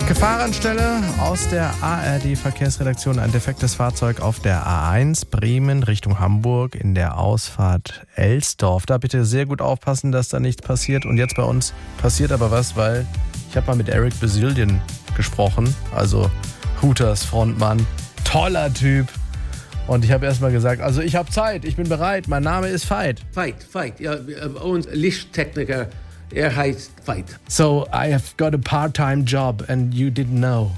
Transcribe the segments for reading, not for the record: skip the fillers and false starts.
Gefahrenstelle aus der ARD-Verkehrsredaktion. Ein defektes Fahrzeug auf der A1 Bremen Richtung Hamburg in der Ausfahrt Elsdorf. Da bitte sehr gut aufpassen, dass da nichts passiert. Und jetzt bei uns passiert aber was, weil ich habe mal mit Eric Bazilian gesprochen, also Hooters Frontmann. Toller Typ. Und ich habe erst mal gesagt, also ich habe Zeit, ich bin bereit, mein Name ist Veit. Veit. Ja, und Lichttechniker. Er heißt Veit. So, I have got a part-time job and you didn't know.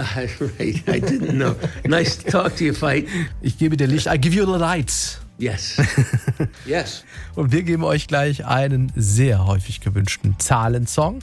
Right, I didn't know. Nice to talk to you, Veit. Ich gebe dir Licht, I give you the lights. Yes. Yes. Und wir geben euch gleich einen sehr häufig gewünschten Zahlensong.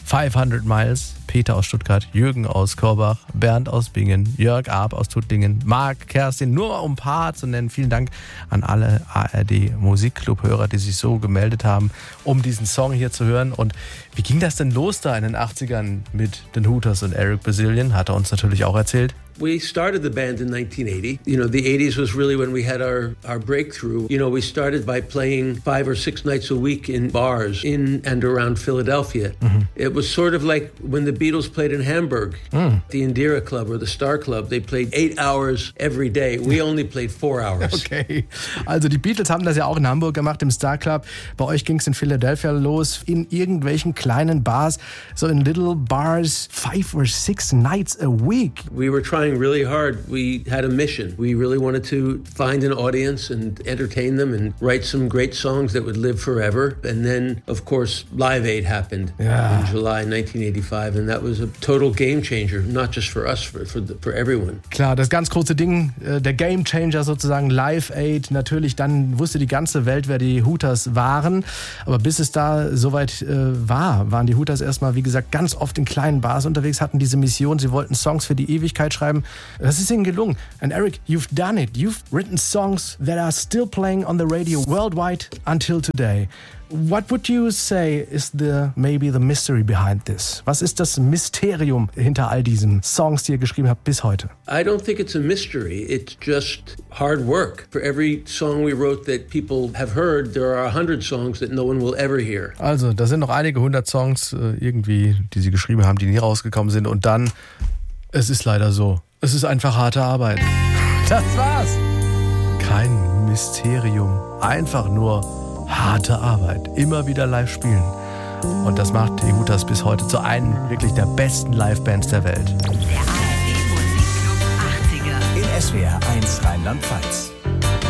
500 Miles, Peter aus Stuttgart, Jürgen aus Korbach, Bernd aus Bingen, Jörg Arp aus Tuttlingen, Marc, Kerstin, nur mal um ein paar zu nennen. Vielen Dank an alle ARD-Musikclub-Hörer, die sich so gemeldet haben, um diesen Song hier zu hören. Und wie ging das denn los da in den 80ern mit den Hooters und Eric Bazilian? Hat er uns natürlich auch erzählt. We started the band in 1980. You know, the 80s was really when we had our breakthrough. You know, we started by playing 5 or 6 nights a week in bars in and around Philadelphia. Mm-hmm. It was sort of like when the Beatles played in Hamburg, the Indira Club or the Star Club. They played 8 hours every day. We only played 4 hours. Okay, also die Beatles haben das ja auch in Hamburg gemacht, im Star Club. Bei euch ging es in Philadelphia los, in irgendwelchen kleinen Bars, so in little bars, 5 or 6 nights a week. We were trying really hard. We had a mission. We really wanted to find an audience and entertain them and write some great songs that would live forever. And then, of course, Live Aid happened in July 1985, and that was a total game changer, not just for us, for everyone. Klar, das ganz große Ding, der Game Changer sozusagen, Live Aid. Natürlich, dann wusste die ganze Welt, wer die Hooters waren. Aber bis es da soweit waren die Hooters erstmal, wie gesagt, ganz oft in kleinen Bars unterwegs, hatten diese Mission. Sie wollten Songs für die Ewigkeit schreiben. Das ist ihnen gelungen. And Eric, you've done it. You've written songs that are still playing on the radio worldwide until today. What would you say is maybe the mystery behind this? Was ist das Mysterium hinter all diesen Songs, die ihr geschrieben habt bis heute? I don't think it's a mystery. It's just hard work. For every song we wrote that people have heard, there are 100 songs that no one will ever hear. Also, da sind noch einige 100 Songs irgendwie, die sie geschrieben haben, die nie rausgekommen sind. Und dann, es ist leider so. Es ist einfach harte Arbeit. Das war's. Kein Mysterium. Einfach nur harte Arbeit. Immer wieder live spielen. Und das macht die Hooters bis heute zu einem wirklich der besten Livebands der Welt. Der ARD Musikclub 80er. In SWR 1 Rheinland-Pfalz.